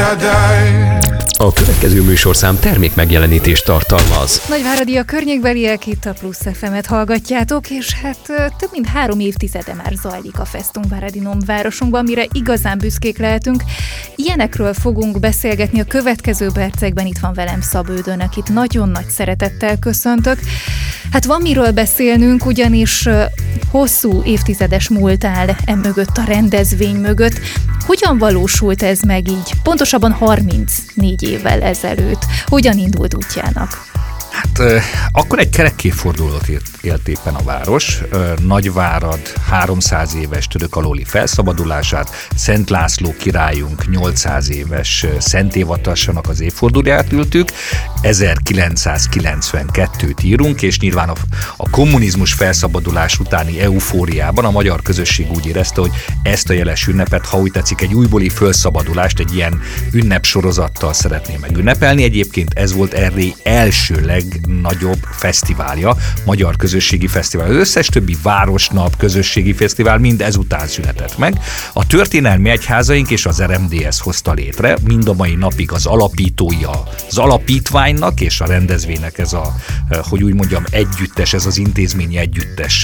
A következő műsorszám termék megjelenítést tartalmaz. Nagyváradi a környékbeliek, itt a Plusz FM-et hallgatjátok, és hát több mint 3 évtizede már zajlik a Festung Varadinom városunkban, mire igazán büszkék lehetünk. Ilyenekről fogunk beszélgetni a következő percekben. Itt van velem Szabődön, akit nagyon nagy szeretettel köszöntök. Hát van miről beszélnünk, ugyanis hosszú évtizedes múlt áll mögött, a rendezvény mögött. Hogyan valósult ez meg így? Pontosabban 34 évvel ezelőtt. Hogyan indult útjának? Hát akkor egy kerekéfordulót élt éppen a város. Nagyvárad 300 éves török alóli felszabadulását, Szent László királyunk 800 éves szentélyavatásának az évfordulóját ültük, 1992-t írunk, és nyilván a kommunizmus felszabadulás utáni eufóriában a magyar közösség úgy érezte, hogy ezt a jeles ünnepet, ha úgy tetszik, egy újbóli felszabadulást egy ilyen ünnepsorozattal szeretné megünnepelni. Egyébként ez volt Erdély első legnagyobb fesztiválja, magyar közösségi fesztivál. Az összes többi városnap, közösségi fesztivál mind ezután született meg. A történelmi egyházaink és az RMDS hozta létre, mind a mai napig az alapítója az alapítványnak és a rendezvénynek ez a, hogy úgy mondjam, együttes, ez az intézményi együttes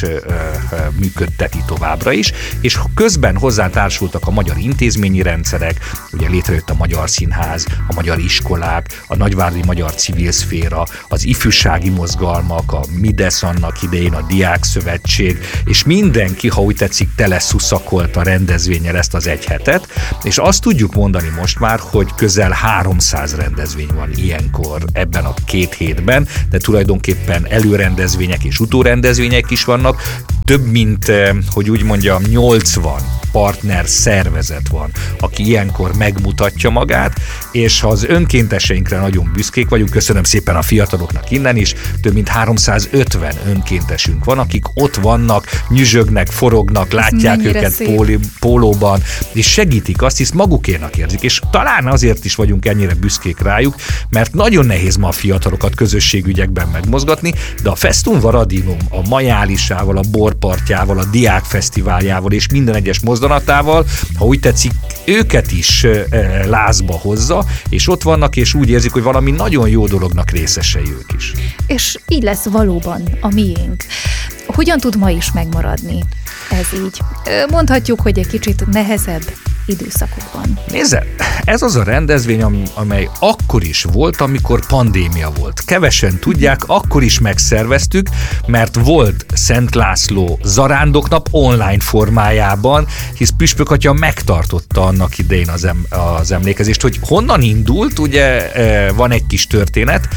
működteti továbbra is, és közben hozzátársultak a magyar intézményi rendszerek, ugye létrejött a Magyar Színház, a magyar iskolák, a nagyváradi magyar civil szféra, az ifjúsági mozgalmak, a Midesz annak idején, a Diákszövetség, és mindenki, ha úgy tetszik, teleszuszakolt a rendezvényel ezt az egy hetet, és azt tudjuk mondani most már, hogy közel 300 rendezvény van ilyenkor ebben a 2 hétben, de tulajdonképpen előrendezvények és utórendezvények is vannak. Több mint, hogy úgy mondjam, 80 partner szervezet van, aki ilyenkor megmutatja magát, és az önkénteseinkre nagyon büszkék vagyunk. Köszönöm szépen a fiataloknak innen is. Több mint 350 önkéntesünk van, akik ott vannak, nyüzsögnek, forognak, látják őket pólóban, és segítik azt, hisz magukénak érzik. És talán azért is vagyunk ennyire büszkék rájuk, mert nagyon nehéz ma a fiatalokat közösségügyekben megmozgatni, de a Festung Varadinom a majálisával, a borpartjával, a diákfesztiváljával és minden egyes mozdanatával, ha úgy tetszik, őket is lázba hozza, és ott vannak, és úgy érzik, hogy valami nagyon jó dolognak részesei ők is. És így lesz valóban a miénk. Hogyan tud ma is megmaradni ez így? Mondhatjuk, hogy egy kicsit nehezebb időszakokban. Nézze, ez az a rendezvény, amely akkor is volt, amikor pandémia volt. Kevesen tudják, akkor is megszerveztük, mert volt Szent László zarándoknap online formájában, hisz Püspök atya megtartotta annak idején az emlékezést, hogy honnan indult, ugye van egy kis történet.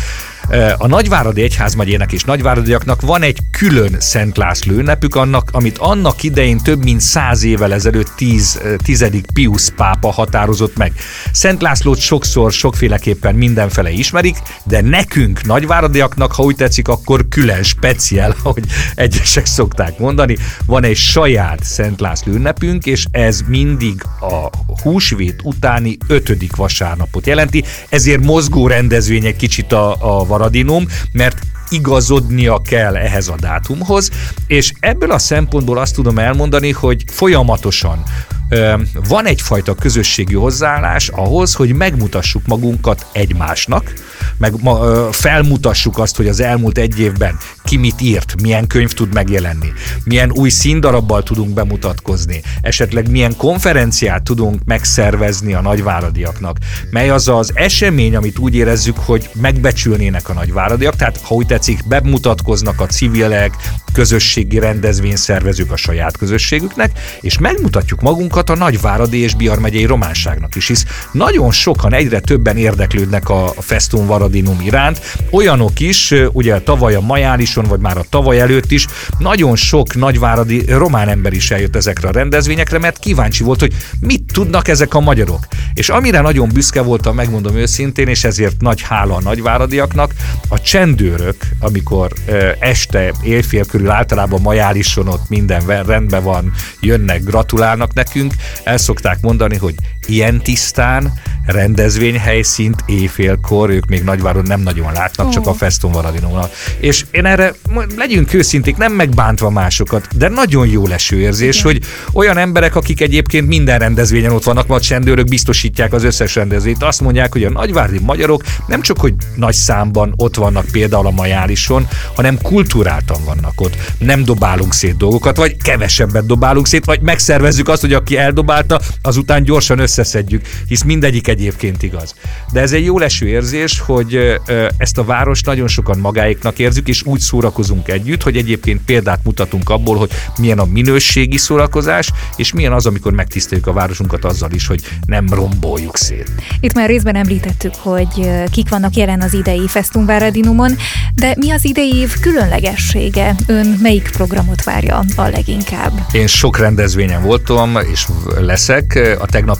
A nagyváradi egyházmegyének és nagyváradiaknak van egy külön Szent László ünnepük, amit annak idején több mint 100 évvel ezelőtt 10. Piusz pápa határozott meg. Szent Lászlót sokszor, sokféleképpen mindenfele ismerik, de nekünk nagyváradiaknak, ha úgy tetszik, akkor külön speciál, ahogy egyesek szokták mondani, van egy saját Szent László ünnepünk, és ez mindig a húsvét utáni 5. vasárnapot jelenti, ezért mozgó rendezvény egy kicsit a Varadinom, mert igazodnia kell ehhez a dátumhoz, és ebből a szempontból azt tudom elmondani, hogy folyamatosan van egyfajta közösségi hozzáállás ahhoz, hogy megmutassuk magunkat egymásnak, meg felmutassuk azt, hogy az elmúlt 1 évben ki mit írt, milyen könyv tud megjelenni, milyen új színdarabbal tudunk bemutatkozni, esetleg milyen konferenciát tudunk megszervezni a nagyváradiaknak, mely az az esemény, amit úgy érezzük, hogy megbecsülnének a nagyváradiak, tehát ha úgy tetszik, bemutatkoznak a civilek, közösségi rendezvényszervezők a saját közösségüknek, és megmutatjuk magunkat a nagyváradi és Bihar megyei románságnak is, hisz nagyon sokan, egyre többen érdeklődnek a Festung Varadinom iránt, olyanok is, ugye tavaly a Majálison, vagy már a tavaly előtt is, nagyon sok nagyváradi román ember is eljött ezekre a rendezvényekre, mert kíváncsi volt, hogy mit tudnak ezek a magyarok. És amire nagyon büszke voltam, megmondom őszintén, és ezért nagy hála a nagyváradiaknak, a csendőrök, amikor este éjfél körül általában Majálison ott minden rendben van, jönnek, gratulálnak nekünk, el szokták mondani, hogy ilyen tisztán rendezvényhelyszínt éjfélkor, ők még Nagyváron nem nagyon látnak, csak a Festung Varadinomon. És én erre, legyünk őszinték, nem megbántva másokat, de nagyon jó leső érzés, hogy olyan emberek, akik egyébként minden rendezvényen ott vannak, vagy csendőrök biztosítják az összes rendezvényt, azt mondják, hogy a nagyvárdi magyarok nem csak, hogy nagy számban ott vannak például a Majálison, hanem kulturáltan vannak ott. Nem dobálunk szét dolgokat, vagy kevesebbet dobálunk szét, vagy megszervezzük azt, hogy aki eldobálta, azután gyorsan összeszedjük, hisz mindegyik egyébként igaz. De ez egy jó leső érzés, hogy ezt a várost nagyon sokan magáéknak érzük, és úgy szórakozunk együtt, hogy egyébként példát mutatunk abból, hogy milyen a minőségi szórakozás, és milyen az, amikor megtiszteljük a városunkat azzal is, hogy nem romboljuk szét. Itt már részben említettük, hogy kik vannak jelen az idei Festung Varadinomon, de mi az idei év különlegessége? Ön melyik programot várja a leginkább? Én sok rendezvényen voltam, és leszek. A tegnap